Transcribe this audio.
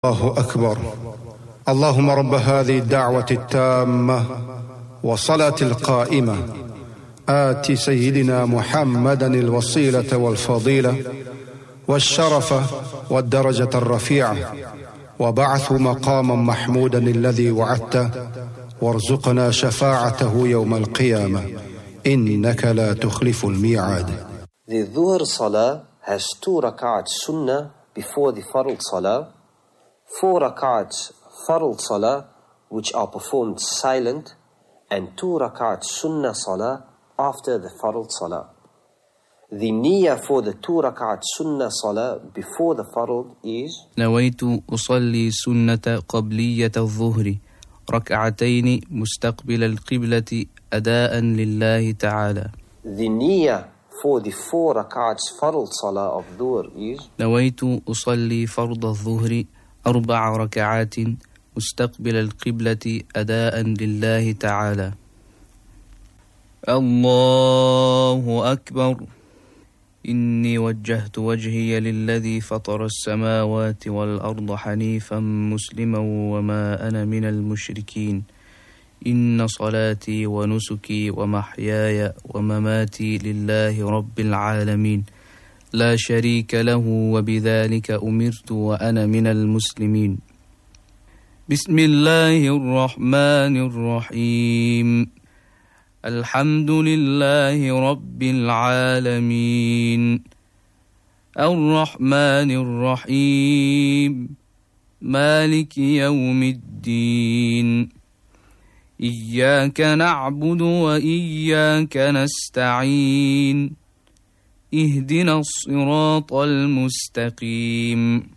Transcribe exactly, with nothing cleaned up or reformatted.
الله أكبر. اللهم رب هذه الدعوة التامة والصلاة القائمة آت سيدنا محمدا الوسيلة والفضيلة والشرف والدرجة الرفيعة وبعث مقاما محمودا الذي وعدته وارزقنا شفاعته يوم القيامة إنك لا تخلف الميعاد. The Dhuhr Salah has two rak'ats sunnah before the Fard Salah, four rak'ats Fard Salah which are performed silent, and two rak'ats sunnah Salah after the Fard Salah. The niyyah for the two rak'at sunnah salah before the fard is نويت أصلي سنة قبلية الظهر ركعتين مستقبل القبلة أداء لله تعالى. The niyyah for the four rak'ats fard salah of dhuhr is نويت أصلي فرض الظهر أربع ركعات مستقبل القبلة أداء لله تعالى. الله أكبر. إني وجهت وجهي للذي فطر السماوات والأرض حنيفا مسلما وما أنا من المشركين. إن صلاتي ونسكي ومحياي ومماتي لله رب العالمين لا شريك له وبذلك أمرت وأنا من المسلمين. بسم الله الرحمن الرحيم. الحمد لله رب العالمين الرحمن الرحيم مالك يوم الدين إياك نعبد وإياك نستعين اهدنا الصراط المستقيم